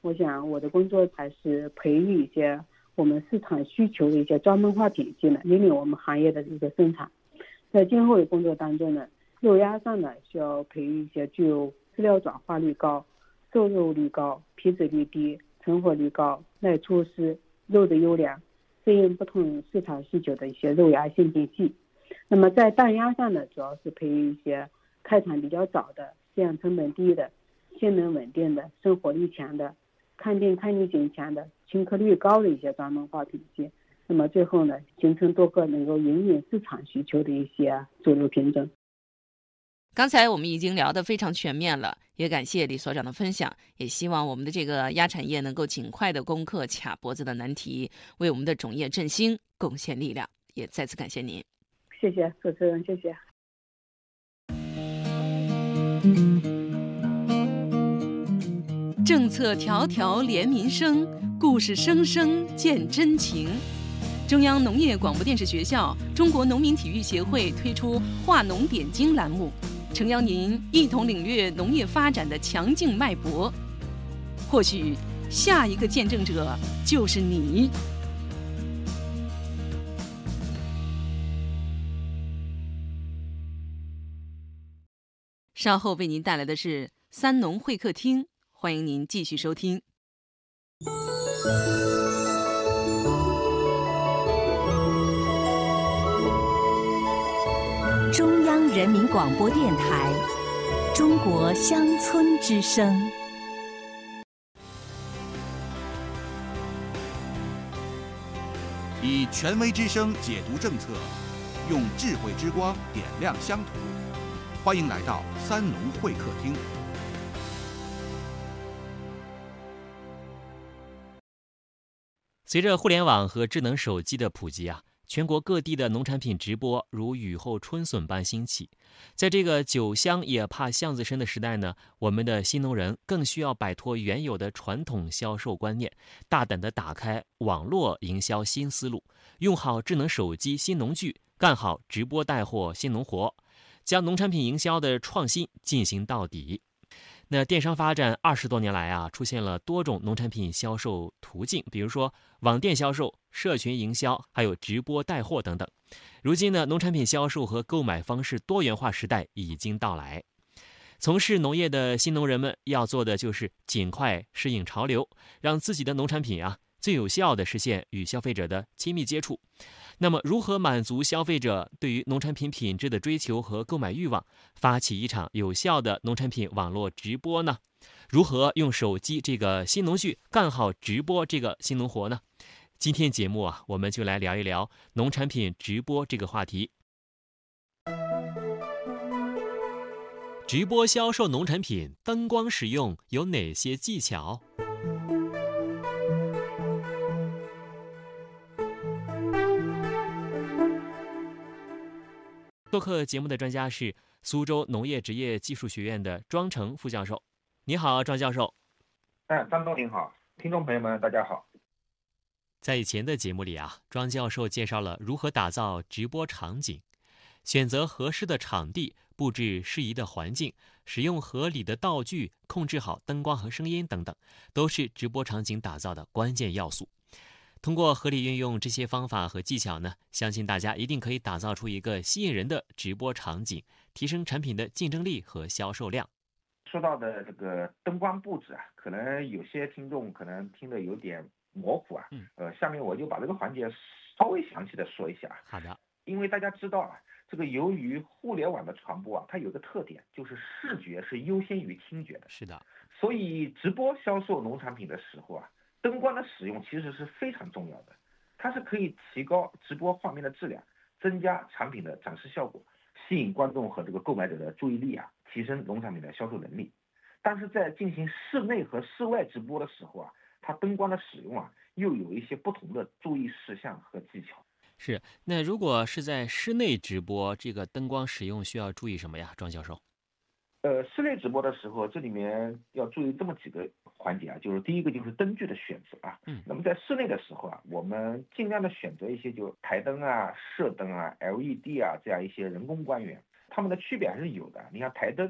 我想我的工作还是培育一些我们市场需求的一些专门化品系呢，引领我们行业的一个生产。在今后的工作当中呢，肉鸭上呢需要培育一些具有饲料转化率高、瘦肉率高、皮脂率低、成活率高、耐粗湿、肉的优良，适应不同市场需求的一些肉鸭新品系。那么在蛋鸭上呢，主要是培育一些开产比较早的、饲养成本低的、性能稳定的、生活力强的、抗病抗逆性强的、青颗率高的一些专门化品系。那么最后呢，形成多个能够引领市场需求的一些主流品种。 刚才我们已经聊得非常全面了，也感谢李所长的分享，也希望我们的这个鸭产业能够尽快的攻克卡脖子的难题，为我们的种业振兴贡献力量。也再次感谢您。 谢谢主持人，谢谢。 政策条条连民生，故事声声见真情。中央农业广播电视学校、中国农民体育协会推出话农点睛栏目，诚邀您一同领略农业发展的强劲脉搏。或许下一个见证者就是你。稍后为您带来的是三农会客厅，欢迎您继续收听。 中央人民广播电台，中国乡村之声。 以权威之声解读政策，用智慧之光点亮乡土。欢迎来到三农会客厅。 随着互联网和智能手机的普及全国各地的农产品直播如雨后春笋般兴起。在这个酒香也怕巷子深的时代呢，我们的新农人更需要摆脱原有的传统销售观念，大胆地打开网络营销新思路，用好智能手机新农具，干好直播带货新农活，将农产品营销的创新进行到底。那电商发展20多年来出现了多种农产品销售途径，比如说网店销售、社群营销，还有直播带货等等。如今呢，农产品销售和购买方式多元化时代已经到来。从事农业的新农人们要做的就是尽快适应潮流，让自己的农产品最有效地实现与消费者的亲密接触。那么如何满足消费者对于农产品品质的追求和购买欲望，发起一场有效的农产品网络直播呢？如何用手机这个新农具干好直播这个新农活呢？今天节目我们就来聊一聊农产品直播这个话题。直播销售农产品，灯光使用有哪些技巧？做客节目的专家是苏州农业职业技术学院的庄成副教授。你好，庄教授。 张东您好，听众朋友们大家好。 在以前的节目里庄教授介绍了如何打造直播场景，选择合适的场地，布置适宜的环境，使用合理的道具，控制好灯光和声音等等，都是直播场景打造的关键要素。通过合理运用这些方法和技巧呢，相信大家一定可以打造出一个吸引人的直播场景，提升产品的竞争力和销售量。 说到的这个灯光布置可能有些听众可能听得有点模糊下面我就把这个环节稍微详细的说一下。 好的。 因为大家知道这个由于互联网的传播它有个特点，就是视觉是优先于听觉的。 是的。 所以直播销售农产品的时候灯光的使用其实是非常重要的，它是可以提高直播画面的质量，增加产品的展示效果，吸引观众和这个购买者的注意力提升农产品的销售能力。但是在进行室内和室外直播的时候它灯光的使用又有一些不同的注意事项和技巧。 是，那如果是在室内直播，这个灯光使用需要注意什么呀，庄教授？ 室内直播的时候，这里面要注意这么几个环节就是第一个就是灯具的选择那么在室内的时候我们尽量的选择一些就台灯射灯LED这样一些人工光源，它们的区别还是有的。你看台灯，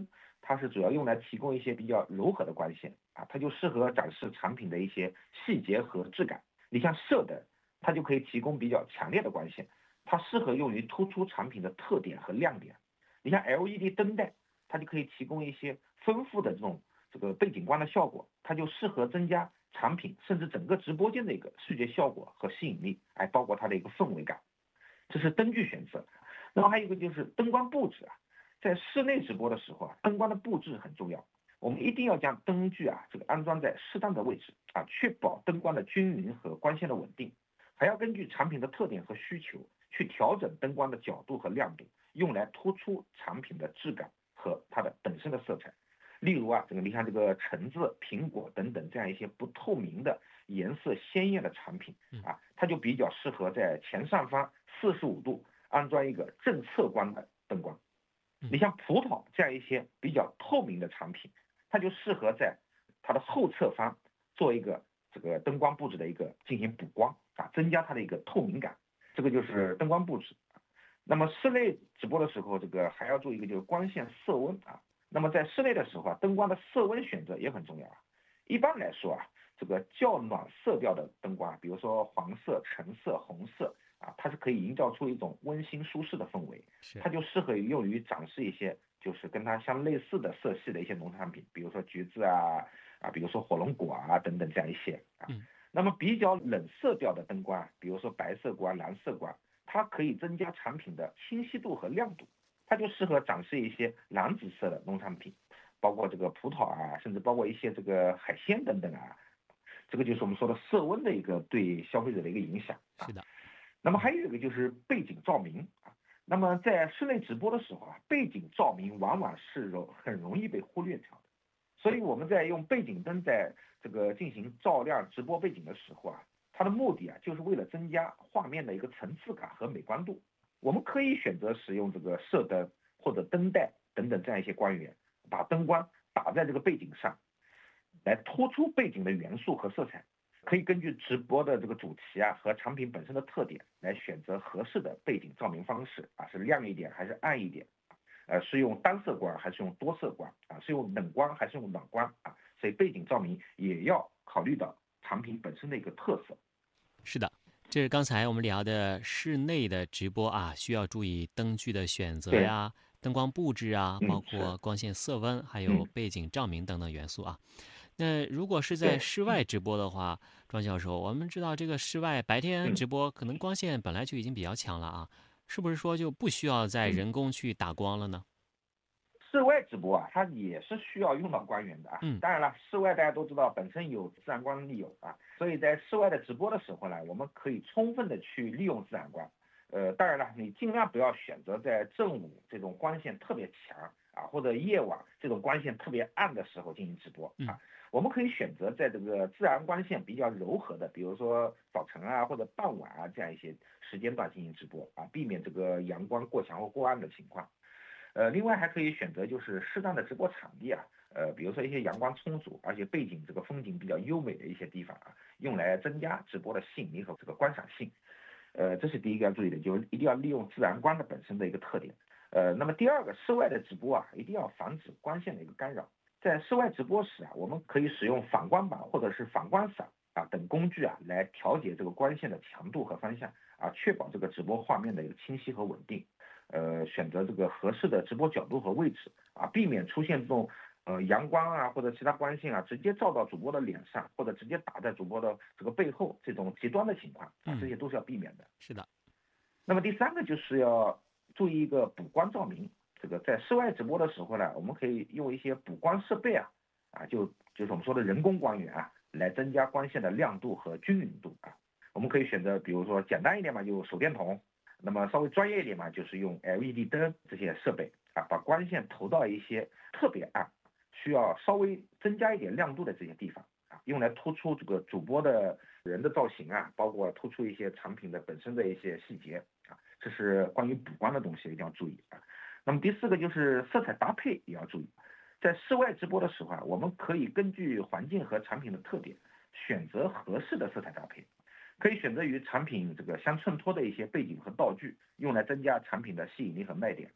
它是主要用来提供一些比较柔和的光线啊，它就适合展示产品的一些细节和质感。你像射灯，它就可以提供比较强烈的光线，它适合用于突出产品的特点和亮点。你像 LED 灯带，它就可以提供一些丰富的这个背景光的效果，它就适合增加产品甚至整个直播间的一个视觉效果和吸引力，包括它的一个氛围感。这是灯具选择。那么还有一个就是灯光布置啊，在室内直播的时候啊，灯光的布置很重要。我们一定要将灯具啊安装在适当的位置啊，确保灯光的均匀和光线的稳定。还要根据产品的特点和需求去调整灯光的角度和亮度，用来突出产品的质感和它的本身的色彩。例如啊，你看这个橙子、苹果等等这样一些不透明的颜色鲜艳的产品啊，它就比较适合在前上方45度安装一个正侧光的灯光。你像葡萄这样一些比较透明的产品，它就适合在它的后侧方做一个这个灯光布置的一个进行补光啊，增加它的一个透明感。这个就是灯光布置。那么室内直播的时候，这个还要注意一个就是光线色温啊。那么在室内的时候啊，灯光的色温选择也很重要啊。一般来说啊，这个较暖色调的灯光，比如说黄色、橙色、红色啊，它是可以营造出一种温馨舒适的氛围，它就适合用于展示一些就是跟它相类似的色系的一些农产品，比如说橘子啊，比如说火龙果啊等等这样一些啊。那么比较冷色调的灯光，比如说白色光、蓝色光，它可以增加产品的清晰度和亮度，它就适合展示一些蓝紫色的农产品，包括这个葡萄啊，甚至包括一些这个海鲜等等啊。这个就是我们说的色温的一个对消费者的一个影响啊。 是的。 那么还有一个就是背景照明啊。那么在室内直播的时候啊，背景照明往往是很容易被忽略掉的。所以我们在用背景灯在这个进行照亮直播背景的时候啊，它的目的啊就是为了增加画面的一个层次感和美观度。我们可以选择使用这个射灯或者灯带等等这样一些光源，把灯光打在这个背景上，来突出背景的元素和色彩。可以根据直播的这个主题啊和产品本身的特点来选择合适的背景照明方式啊，是亮一点还是暗一点，是用单色光还是用多色光啊，是用冷光还是用暖光啊，所以背景照明也要考虑到产品本身的一个特色。 是的，这是刚才我们聊的室内的直播啊，需要注意灯具的选择呀、灯光布置啊，包括光线色温，还有背景照明等等元素啊。那如果是在室外直播的话，庄教授，我们知道这个室外白天直播可能光线本来就已经比较强了啊，是不是说就不需要再人工去打光了呢？ 室外直播啊，它也是需要用到光源的啊。当然了，室外大家都知道本身有自然光利用啊，所以在室外的直播的时候呢，我们可以充分的去利用自然光。当然了，你尽量不要选择在正午这种光线特别强啊，或者夜晚这种光线特别暗的时候进行直播啊。我们可以选择在这个自然光线比较柔和的，比如说早晨啊或者傍晚啊这样一些时间段进行直播啊，避免这个阳光过强或过暗的情况。另外还可以选择就是适当的直播场地啊，比如说一些阳光充足而且背景这个风景比较优美的一些地方啊，用来增加直播的吸引力和这个观赏性。这是第一个要注意的，就是一定要利用自然光的本身的一个特点。那么第二个，室外的直播啊，一定要防止光线的一个干扰。在室外直播时啊，我们可以使用反光板或者是反光伞啊等工具啊，来调节这个光线的强度和方向啊，确保这个直播画面的一个清晰和稳定。选择这个合适的直播角度和位置啊，避免出现这种阳光啊或者其他光线啊直接照到主播的脸上，或者直接打在主播的这个背后这种极端的情况啊，这些都是要避免的。 是的。 那么第三个就是要注意一个补光照明。这个在室外直播的时候呢，我们可以用一些补光设备啊，就是我们说的人工光源啊，来增加光线的亮度和均匀度啊。我们可以选择，比如说简单一点嘛，就手电筒。那么稍微专业一点嘛，就是用 LED 灯这些设备啊，把光线投到一些特别暗、需要稍微增加一点亮度的这些地方啊，用来突出这个主播的人的造型啊，包括突出一些产品的本身的一些细节啊，这是关于补光的东西一定要注意啊。那么第四个就是色彩搭配也要注意，在室外直播的时候啊，我们可以根据环境和产品的特点选择合适的色彩搭配。可以选择与产品这个相衬托的一些背景和道具，用来增加产品的吸引力和卖点。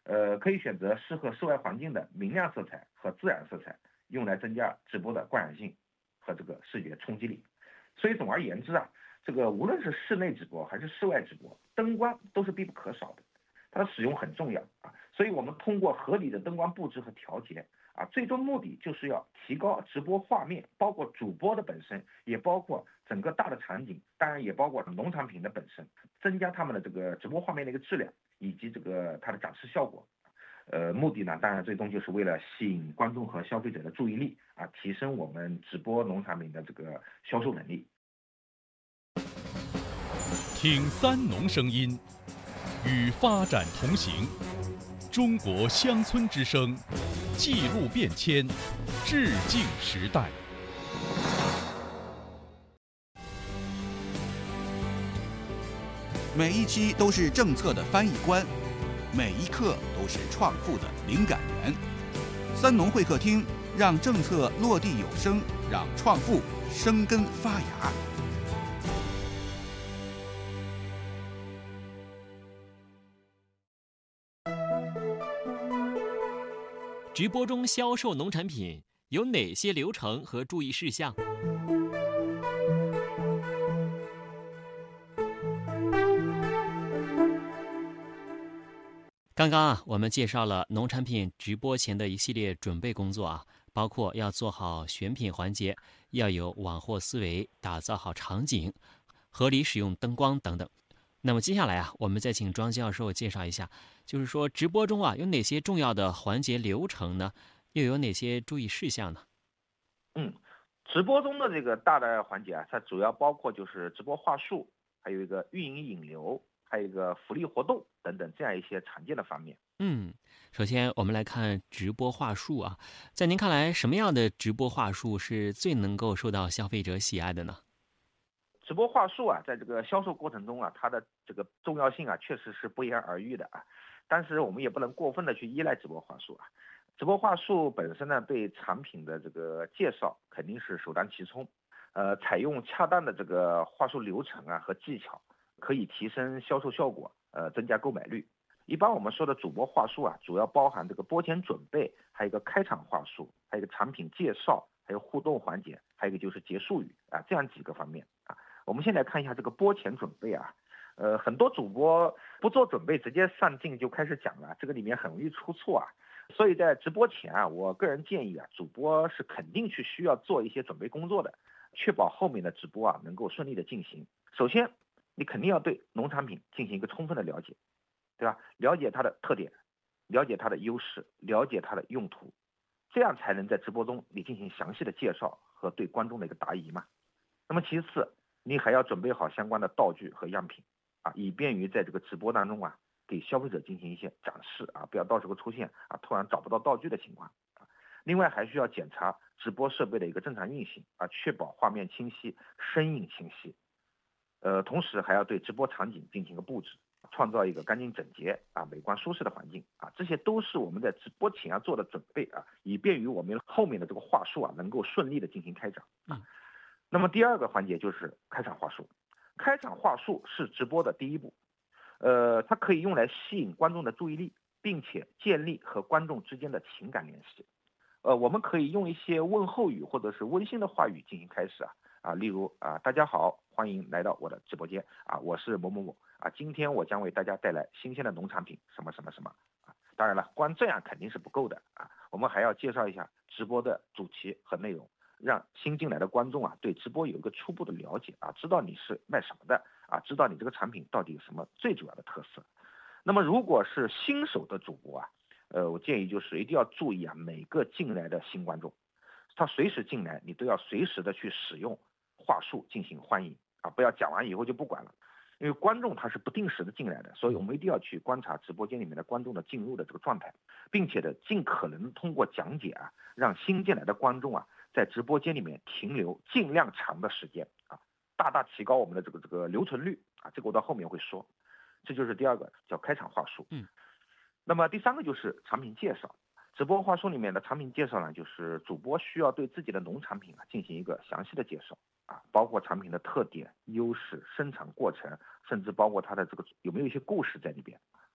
可以选择适合室外环境的明亮色彩和自然色彩，用来增加直播的观赏性和这个视觉冲击力。所以总而言之啊，这个无论是室内直播还是室外直播，灯光都是必不可少的，它的使用很重要啊。所以我们通过合理的灯光布置和调节啊，最终目的就是要提高直播画面，包括主播的本身，也包括整个大的场景，当然也包括农产品的本身，增加他们的这个直播画面的一个质量以及这个它的展示效果。目的呢，当然最终就是为了吸引观众和消费者的注意力啊，提升我们直播农产品的这个销售能力。 听三农声音，与发展同行。中国乡村之声，记录变迁，致敬时代。 每一期都是政策的翻译官，每一刻都是创富的灵感源。三农会客厅，让政策落地有声，让创富生根发芽。 直播中销售农产品有哪些流程和注意事项？刚刚啊，我们介绍了农产品直播前的一系列准备工作啊，包括要做好选品环节，要有网货思维，打造好场景，合理使用灯光等等。那么接下来啊，我们再请庄教授介绍一下，就是说直播中啊有哪些重要的环节流程呢？又有哪些注意事项呢？ 直播中的这个大的环节啊，它主要包括就是直播话术，还有一个运营引流，还有一个福利活动等等这样一些常见的方面。 首先我们来看直播话术啊，在您看来，什么样的直播话术是最能够受到消费者喜爱的呢？ 直播话术啊，在这个销售过程中啊，它的这个重要性啊，确实是不言而喻的啊。但是我们也不能过分的去依赖直播话术啊。直播话术本身呢，对产品的这个介绍肯定是首当其冲。采用恰当的这个话术流程啊和技巧，可以提升销售效果，增加购买率。一般我们说的主播话术啊，主要包含这个播前准备，还有一个开场话术，还有一个产品介绍，还有互动环节，还有一个就是结束语啊，这样几个方面啊。我们先来看一下这个播前准备啊，很多主播不做准备直接上镜就开始讲了，这个里面很容易出错啊。所以在直播前啊，我个人建议啊，主播是肯定去需要做一些准备工作的，确保后面的直播啊能够顺利的进行。首先，你肯定要对农产品进行一个充分的了解，对吧？了解它的特点，了解它的优势，了解它的用途，这样才能在直播中你进行详细的介绍和对观众的一个答疑嘛。那么其次，你还要准备好相关的道具和样品啊，以便于在这个直播当中啊，给消费者进行一些展示啊，不要到时候出现啊突然找不到道具的情况啊。另外还需要检查直播设备的一个正常运行啊，确保画面清晰，声音清晰。同时还要对直播场景进行一个布置，创造一个干净整洁啊、美观舒适的环境啊，这些都是我们在直播前要做的准备啊，以便于我们后面的这个话术啊能够顺利的进行开展啊。那么第二个环节就是开场话术，开场话术是直播的第一步，它可以用来吸引观众的注意力，并且建立和观众之间的情感联系。我们可以用一些问候语或者是温馨的话语进行开始啊，例如啊，大家好，欢迎来到我的直播间啊，我是某某某啊，今天我将为大家带来新鲜的农产品什么什么什么啊。当然了，光这样肯定是不够的啊，我们还要介绍一下直播的主题和内容，让新进来的观众啊对直播有一个初步的了解啊，知道你是卖什么的啊，知道你这个产品到底有什么最主要的特色。那么如果是新手的主播啊，我建议就是一定要注意啊，每个进来的新观众，他随时进来，你都要随时的去使用话术进行欢迎啊，不要讲完以后就不管了。因为观众他是不定时的进来的，所以我们一定要去观察直播间里面的观众的进入的这个状态，并且的尽可能通过讲解啊，让新进来的观众啊在直播间里面停留尽量长的时间啊，大大提高我们的这个留存率啊，这个我到后面会说。这就是第二个叫开场话术。那么第三个就是产品介绍。直播话术里面的产品介绍呢，就是主播需要对自己的农产品啊进行一个详细的介绍啊，包括产品的特点、优势、生产过程，甚至包括它的这个有没有一些故事在里边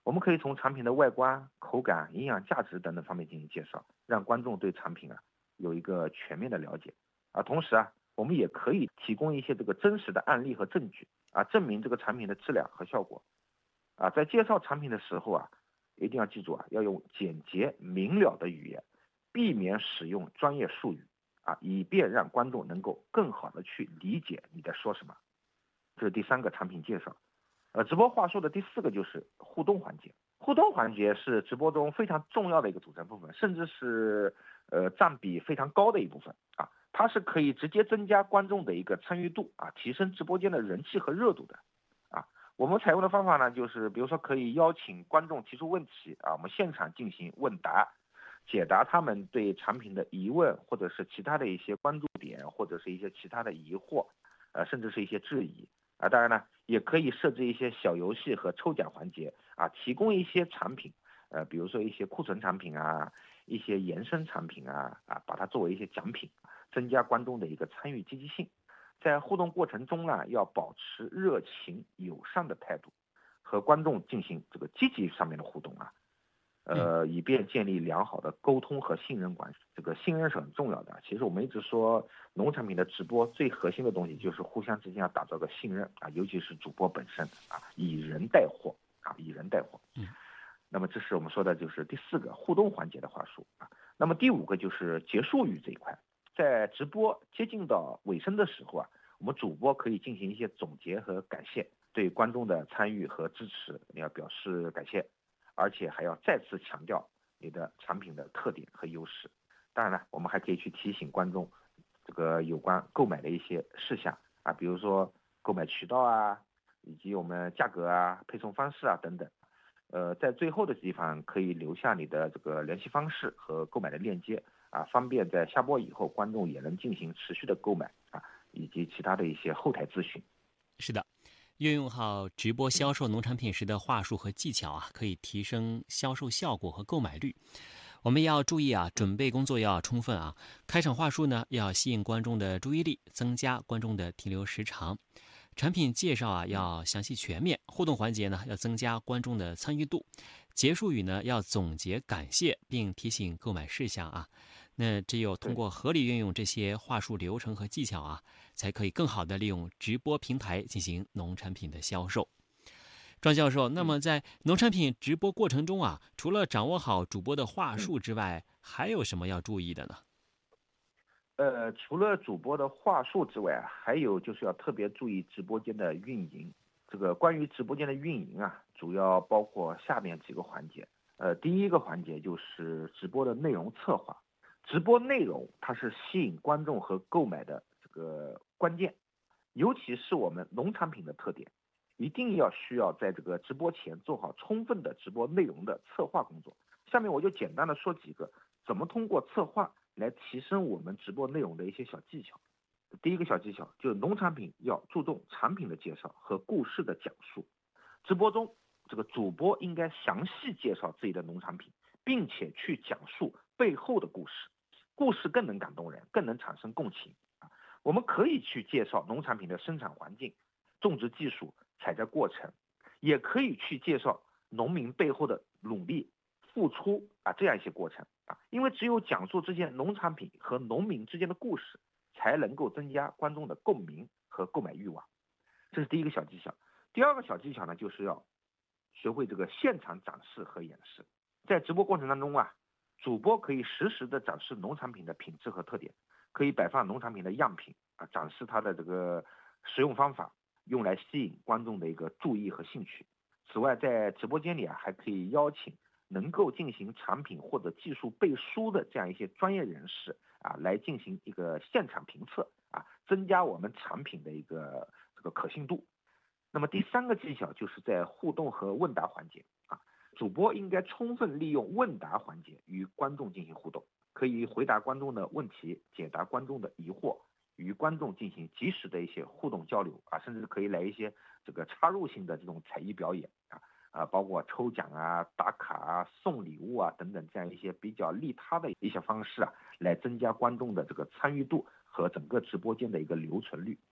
我们可以从产品的外观、口感、营养价值等等方面进行介绍，让观众对产品有一个全面的了解。同时我们也可以提供一些这个真实的案例和证据证明这个产品的质量和效果。在介绍产品的时候一定要记住要用简洁明了的语言，避免使用专业术语以便让观众能够更好的去理解你在说什么。这是第3个产品介绍。直播话术的第4个就是互动环节。互动环节是直播中非常重要的一个组成部分，甚至是占比非常高的一部分它是可以直接增加观众的一个参与度提升直播间的人气和热度的我们采用的方法呢，就是比如说可以邀请观众提出问题我们现场进行问答，解答他们对产品的疑问，或者是其他的一些关注点，或者是一些其他的疑惑甚至是一些质疑当然呢，也可以设置一些小游戏和抽奖环节提供一些产品比如说一些库存产品一些延伸产品把它作为一些奖品，增加观众的一个参与积极性。在互动过程中呢，要保持热情友善的态度，和观众进行这个积极上面的互动以便建立良好的沟通和信任关系。这个信任是很重要的。其实我们一直说，农产品的直播最核心的东西就是互相之间要打造个信任尤其是主播本身以人带货以人带货。那么这是我们说的就是第4个互动环节的话术那么第5个就是结束语这一块。在直播接近到尾声的时候我们主播可以进行一些总结和感谢，对观众的参与和支持你要表示感谢，而且还要再次强调你的产品的特点和优势。当然了，我们还可以去提醒观众这个有关购买的一些事项比如说购买渠道以及我们价格配送方式等等。在最后的地方可以留下你的这个联系方式和购买的链接方便在下播以后观众也能进行持续的购买以及其他的一些后台咨询。 是的，运用好直播销售农产品时的话术和技巧可以提升销售效果和购买率。我们要注意准备工作要充分开场话术呢要吸引观众的注意力，增加观众的停留时长。产品介绍要详细全面，互动环节呢要增加观众的参与度，结束语呢要总结感谢并提醒购买事项那只有通过合理运用这些话术流程和技巧才可以更好的利用直播平台进行农产品的销售。庄教授，那么在农产品直播过程中除了掌握好主播的话术之外，还有什么要注意的呢？ 除了主播的话术之外还有就是要特别注意直播间的运营。这个关于直播间的运营主要包括下面几个环节。第1个环节就是直播的内容策划。直播内容它是吸引观众和购买的这个关键，尤其是我们农产品的特点，一定需要在这个直播前做好充分的直播内容的策划工作。下面我就简单的说几个怎么通过策划来提升我们直播内容的一些小技巧。第1个小技巧就是农产品要注重产品的介绍和故事的讲述。直播中这个主播应该详细介绍自己的农产品，并且去讲述背后的故事，故事更能感动人，更能产生共情我们可以去介绍农产品的生产环境、种植技术、采摘过程，也可以去介绍农民背后的努力付出这样一些过程因为只有讲述这些农产品和农民之间的故事，才能够增加观众的共鸣和购买欲望。这是第1个小技巧。第2个小技巧呢，就是要学会这个现场展示和演示。在直播过程当中主播可以实时的展示农产品的品质和特点，可以摆放农产品的样品展示它的这个使用方法，用来吸引观众的一个注意和兴趣。此外，在直播间里还可以邀请能够进行产品或者技术背书的这样一些专业人士来进行一个现场评测增加我们产品的一个这个可信度。那么第3个技巧就是在互动和问答环节主播应该充分利用问答环节与观众进行互动，可以回答观众的问题，解答观众的疑惑，与观众进行及时的一些互动交流甚至可以来一些这个插入性的这种才艺表演包括抽奖打卡送礼物等等这样一些比较利他的一些方式来增加观众的这个参与度和整个直播间的一个留存率。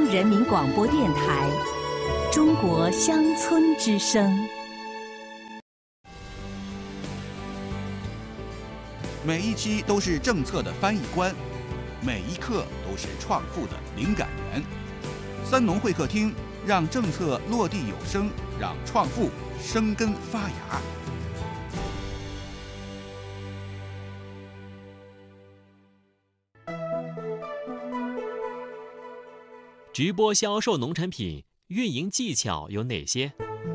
人民广播电台中国乡村之声。 每一期都是政策的翻译官，每一刻都是创富的灵感源。三农会客厅，让政策落地有声，让创富生根发芽。 直播销售农产品运营技巧有哪些？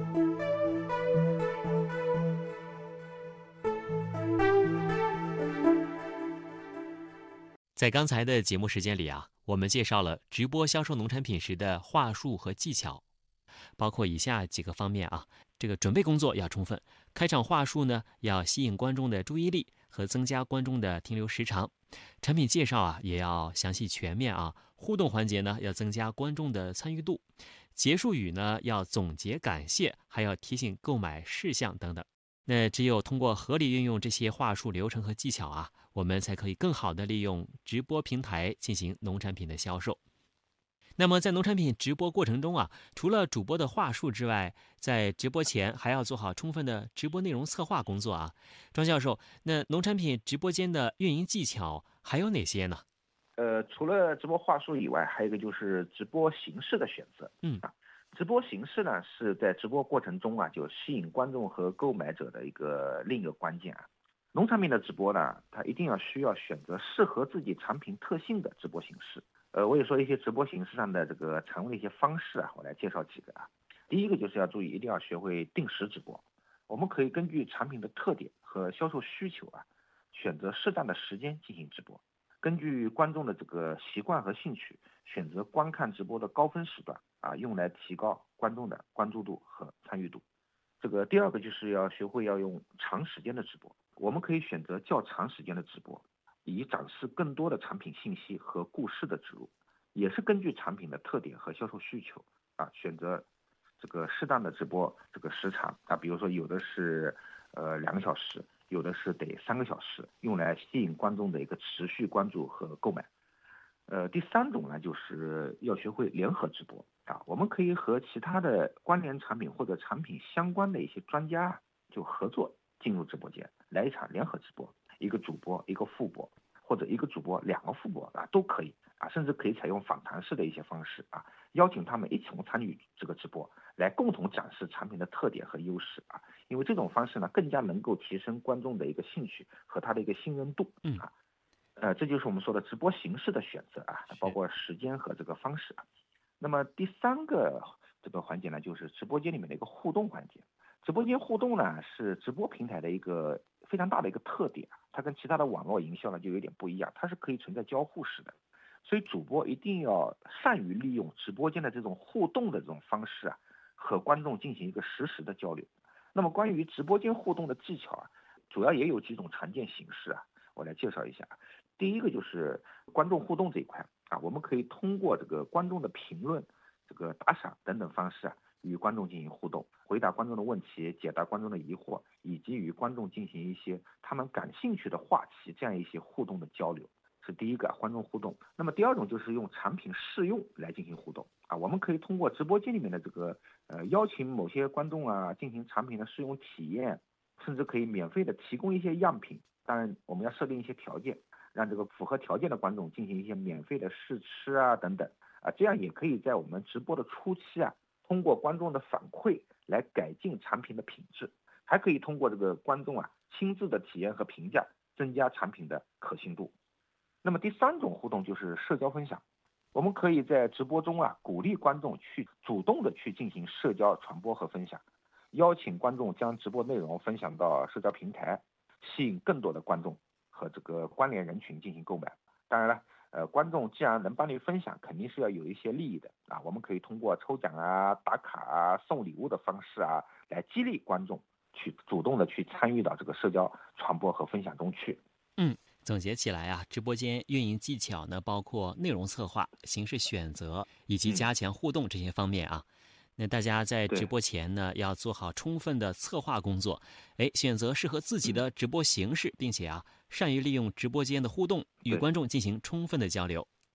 在刚才的节目时间里啊，我们介绍了直播销售农产品时的话术和技巧，包括以下几个方面啊。这个准备工作要充分，开场话术呢要吸引观众的注意力和增加观众的停留时长，产品介绍啊也要详细全面啊，互动环节呢要增加观众的参与度，结束语呢要总结感谢，还要提醒购买事项等等。那只有通过合理运用这些话术流程和技巧啊，我们才可以更好地利用直播平台进行农产品的销售。那么在农产品直播过程中啊，除了主播的话术之外，在直播前还要做好充分的直播内容策划工作啊。庄教授，那农产品直播间的运营技巧还有哪些呢？ 除了直播话术以外，还有一个就是直播形式的选择。直播形式呢是在直播过程中啊，就吸引观众和购买者的另一个关键啊。农产品的直播呢，它一定需要选择适合自己产品特性的直播形式。我也说一些直播形式上的常用的一些方式啊，我来介绍几个啊。第一个就是要注意，一定要学会定时直播。我们可以根据产品的特点和销售需求啊，选择适当的时间进行直播。根据观众的习惯和兴趣，选择观看直播的高峰时段啊，用来提高观众的关注度和参与度。第二个就是要学会要用长时间的直播。我们可以选择较长时间的直播，以展示更多的产品信息和故事的植入，也是根据产品的特点和销售需求啊，选择适当的直播时长啊，比如说有的是2个小时，有的是得3个小时，用来吸引观众的一个持续关注和购买。第三种呢，就是要学会联合直播啊，我们可以和其他的关联产品或者产品相关的一些专家就合作进入直播间，来一场联合直播，一个主播一个副播，或者一个主播2个副播啊，都可以啊，甚至可以采用访谈式的一些方式啊，邀请他们一同参与这个直播，来共同展示产品的特点和优势啊，因为这种方式呢，更加能够提升观众的一个兴趣和他的一个信任度啊。这就是我们说的直播形式的选择啊，包括时间和方式啊。那么第三个环节呢，就是直播间里面的一个互动环节。直播间互动呢，是直播平台的一个非常大的一个特点，它跟其他的网络营销呢就有点不一样，它是可以存在交互式的，所以主播一定要善于利用直播间的这种互动的这种方式啊，和观众进行一个实时的交流。那么关于直播间互动的技巧啊，主要也有几种常见形式啊，我来介绍一下。第一个就是观众互动这一块啊，我们可以通过观众的评论、打赏等等方式啊，与观众进行互动，回答观众的问题，解答观众的疑惑，以及与观众进行一些他们感兴趣的话题，这样一些互动的交流，是第一个观众互动。那么第二种就是用产品试用来进行互动啊，我们可以通过直播间里面的邀请某些观众啊进行产品的试用体验，甚至可以免费的提供一些样品，当然我们要设定一些条件，让符合条件的观众进行一些免费的试吃啊等等啊，这样也可以在我们直播的初期啊，通过观众的反馈来改进产品的品质，还可以通过观众啊亲自的体验和评价，增加产品的可信度。那么第三种互动就是社交分享，我们可以在直播中啊鼓励观众去主动的去进行社交传播和分享，邀请观众将直播内容分享到社交平台，吸引更多的观众和关联人群进行购买。当然了，观众既然能帮你分享，肯定是要有一些利益的啊。我们可以通过抽奖啊、打卡啊、送礼物的方式啊，来激励观众去主动的去参与到社交传播和分享中去。 总结起来啊，直播间运营技巧呢，包括内容策划、形式选择以及加强互动这些方面啊。那大家在直播前呢，要做好充分的策划工作，选择适合自己的直播形式，并且啊，善于利用直播间的互动，与观众进行充分的交流。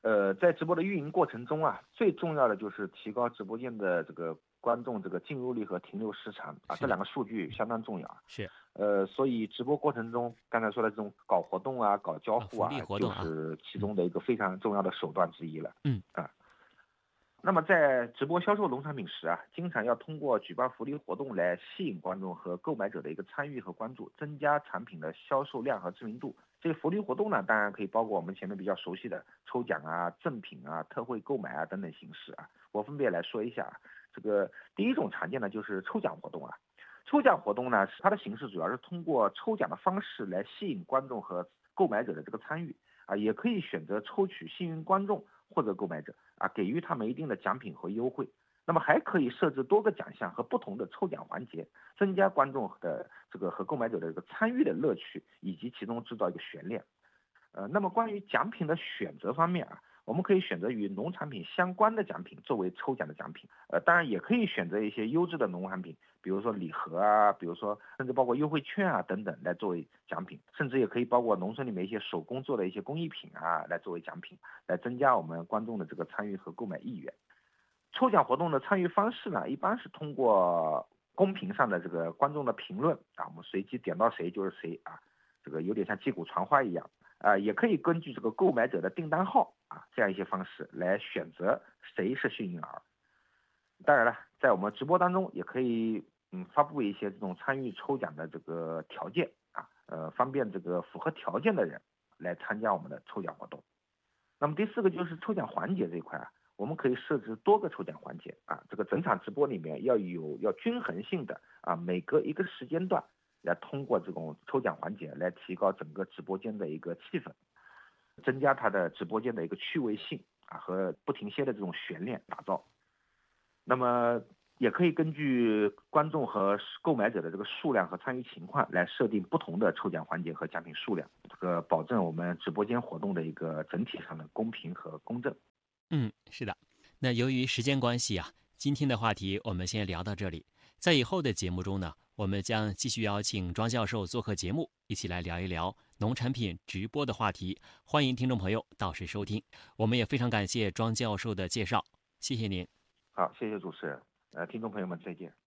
在直播的运营过程中啊，最重要的就是提高直播间的这个观众这个进入率和停留时长啊，这两个数据相当重要。 是。 所以直播过程中，刚才说的这种搞活动啊、搞交互啊，就是其中的一个非常重要的手段之一了。那么在直播销售农产品时啊，经常要通过举办福利活动来吸引观众和购买者的一个参与和关注，增加产品的销售量和知名度。这个福利活动呢，当然可以包括我们前面比较熟悉的抽奖啊、赠品啊、特惠购买啊等等形式啊。我分别来说一下。这个第一种常见的就是抽奖活动啊。抽奖活动呢，它的形式主要是通过抽奖的方式来吸引观众和购买者的这个参与啊，也可以选择抽取幸运观众或者购买者啊，给予他们一定的奖品和优惠。那么还可以设置多个奖项和不同的抽奖环节，增加观众的这个和购买者的这个参与的乐趣，以及其中制造一个悬念。那么关于奖品的选择方面啊，我们可以选择与农产品相关的奖品作为抽奖的奖品，当然也可以选择一些优质的农产品，比如说礼盒啊，比如说甚至包括优惠券啊等等来作为奖品，甚至也可以包括农村里面一些手工做的一些工艺品啊来作为奖品，来增加我们观众的这个参与和购买意愿。抽奖活动的参与方式呢，一般是通过公屏上的这个观众的评论啊，我们随机点到谁就是谁啊，这个有点像击鼓传花一样。也可以根据这个购买者的订单号啊，这样一些方式来选择谁是幸运儿。当然了，在我们直播当中也可以发布一些这种参与抽奖的这个条件啊，方便这个符合条件的人来参加我们的抽奖活动。那么第四个就是抽奖环节这一块啊，我们可以设置多个抽奖环节啊，这个整场直播里面要均衡性的啊，每隔一个时间段。来通过这种抽奖环节来提高整个直播间的一个气氛，增加它的直播间的一个趣味性啊和不停歇的这种悬念打造。那么也可以根据观众和购买者的这个数量和参与情况来设定不同的抽奖环节和奖品数量，这个保证我们直播间活动的一个整体上的公平和公正。 是的。那由于时间关系啊，今天的话题我们先聊到这里。在以后的节目中呢，我们将继续邀请庄教授做客节目，一起来聊一聊农产品直播的话题。欢迎听众朋友到时收听。我们也非常感谢庄教授的介绍，谢谢您。 好，谢谢主持人。听众朋友们再见。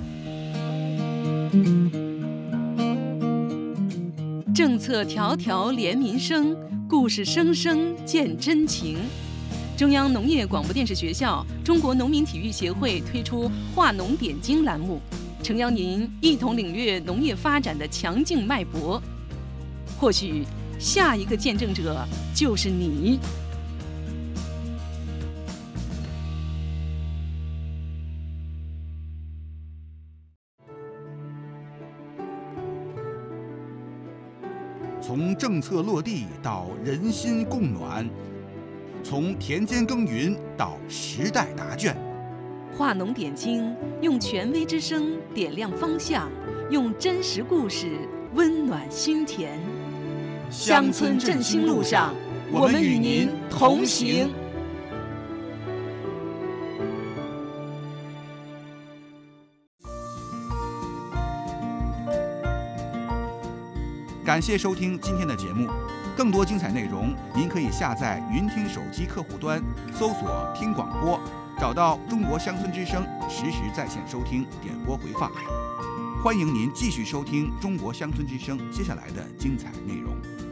政策条条连民生，故事声声见真情。中央农业广播电视学校中国农民体育协会推出话农点睛栏目，诚邀您一同领略农业发展的强劲脉搏。或许下一个见证者就是你。 从政策落地到人心共暖，从田间耕耘到时代答卷， 话农点睛，用权威之声点亮方向，用真实故事温暖心田。乡村振兴路上，我们与您同行。 感谢收听今天的节目，更多精彩内容您可以下载云听手机客户端，搜索听广播，找到中国乡村之声，实时在线收听点播回放。欢迎您继续收听中国乡村之声接下来的精彩内容。